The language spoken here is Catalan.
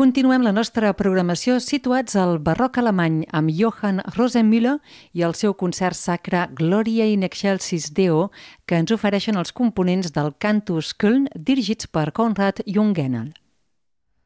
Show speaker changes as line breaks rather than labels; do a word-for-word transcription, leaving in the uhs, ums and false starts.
Continuem la nostra programació situats al barroc alemany amb Johann Rosenmüller i el seu concert sacre Gloria in excelsis Deo, que ens ofereixen els components del Cantus Köln dirigits per Konrad Jungenel.